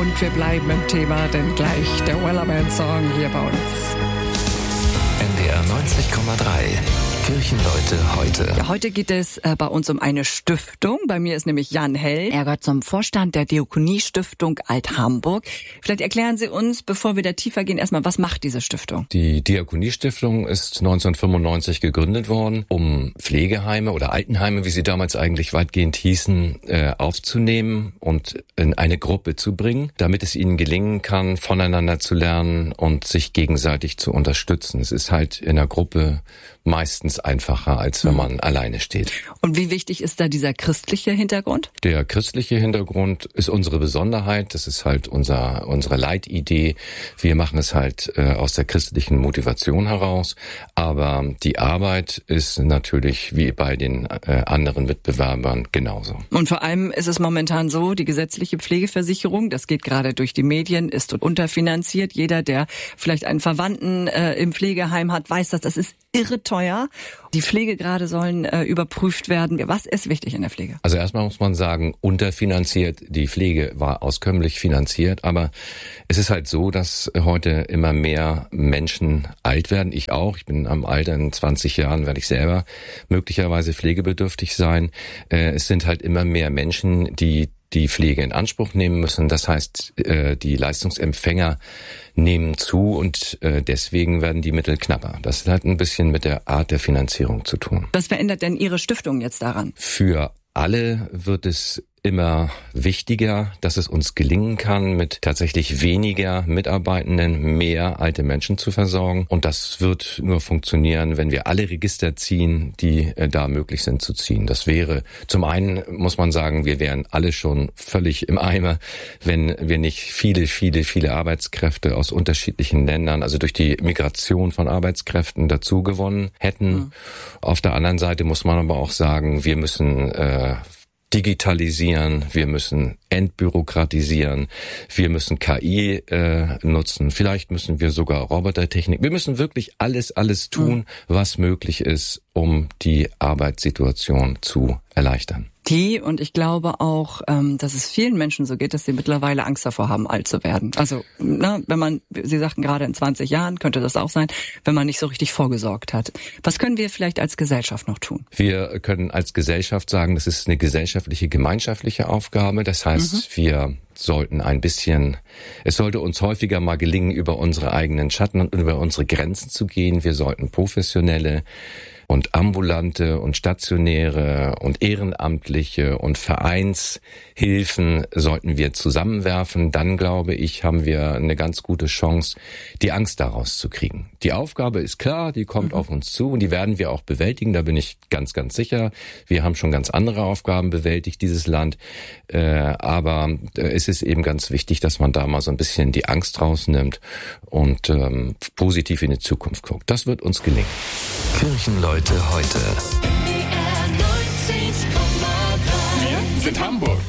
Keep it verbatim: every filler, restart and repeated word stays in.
Und wir bleiben im Thema, denn gleich der Wellerman-Song hier bei uns. N D R neunzig Komma drei. Kirchenleute heute. Ja, heute geht es äh, bei uns um eine Stiftung. Bei mir ist nämlich Jan Hell. Er gehört zum Vorstand der Diakonie-Stiftung Alt-Hamburg. Vielleicht erklären Sie uns, bevor wir da tiefer gehen, erstmal, was macht diese Stiftung? Die Diakonie-Stiftung ist neunzehnhundertfünfundneunzig gegründet worden, um Pflegeheime oder Altenheime, wie sie damals eigentlich weitgehend hießen, äh, aufzunehmen und in eine Gruppe zu bringen, damit es ihnen gelingen kann, voneinander zu lernen und sich gegenseitig zu unterstützen. Es ist halt in der Gruppe meistens einfacher, als wenn man mhm. alleine steht. Und wie wichtig ist da dieser christliche Hintergrund? Der christliche Hintergrund ist unsere Besonderheit. Das ist halt unser unsere Leitidee. Wir machen es halt äh, aus der christlichen Motivation heraus. Aber die Arbeit ist natürlich wie bei den äh, anderen Mitbewerbern genauso. Und vor allem ist es momentan so, die gesetzliche Pflegeversicherung, das geht gerade durch die Medien, ist unterfinanziert. Jeder, der vielleicht einen Verwandten äh, im Pflegeheim hat, weiß das. Das ist irre teuer. Die Pflegegrade sollen äh, überprüft werden. Was ist wichtig in der Pflege? Also erstmal muss man sagen, unterfinanziert. Die Pflege war auskömmlich finanziert, aber es ist halt so, dass heute immer mehr Menschen alt werden. Ich auch. Ich bin am Alter, in zwanzig Jahren werde ich selber möglicherweise pflegebedürftig sein. Äh, es sind halt immer mehr Menschen, die die Pflege in Anspruch nehmen müssen. Das heißt, die Leistungsempfänger nehmen zu und deswegen werden die Mittel knapper. Das hat ein bisschen mit der Art der Finanzierung zu tun. Was verändert denn Ihre Stiftung jetzt daran? Für alle wird es immer wichtiger, dass es uns gelingen kann, mit tatsächlich weniger Mitarbeitenden mehr alte Menschen zu versorgen. Und das wird nur funktionieren, wenn wir alle Register ziehen, die äh, da möglich sind zu ziehen. Das wäre, zum einen muss man sagen, wir wären alle schon völlig im Eimer, wenn wir nicht viele, viele, viele Arbeitskräfte aus unterschiedlichen Ländern, also durch die Migration von Arbeitskräften dazu gewonnen hätten. Mhm. Auf der anderen Seite muss man aber auch sagen, wir müssen äh, digitalisieren, wir müssen entbürokratisieren, wir müssen K I äh, nutzen, vielleicht müssen wir sogar Robotertechnik, wir müssen wirklich alles, alles tun, was möglich ist, um die Arbeitssituation zu erleichtern. Die, und ich glaube auch, ähm, dass es vielen Menschen so geht, dass sie mittlerweile Angst davor haben, alt zu werden. Also, na, wenn man, Sie sagten gerade in zwanzig Jahren, könnte das auch sein, wenn man nicht so richtig vorgesorgt hat. Was können wir vielleicht als Gesellschaft noch tun? Wir können als Gesellschaft sagen, das ist eine gesellschaftliche, gemeinschaftliche Aufgabe. Das heißt, mhm. wir sollten ein bisschen, es sollte uns häufiger mal gelingen, über unsere eigenen Schatten und über unsere Grenzen zu gehen. Wir sollten professionelle und ambulante und stationäre und ehrenamtliche und Vereinshilfen sollten wir zusammenwerfen. Dann, glaube ich, haben wir eine ganz gute Chance, die Angst daraus zu kriegen. Die Aufgabe ist klar, die kommt mhm. auf uns zu und die werden wir auch bewältigen. Da bin ich ganz, ganz sicher. Wir haben schon ganz andere Aufgaben bewältigt, dieses Land. Äh, aber äh, es ist eben ganz wichtig, dass man da mal so ein bisschen die Angst rausnimmt und ähm, positiv in die Zukunft guckt. Das wird uns gelingen. Kirchenleute heute. Wir sind Hamburg.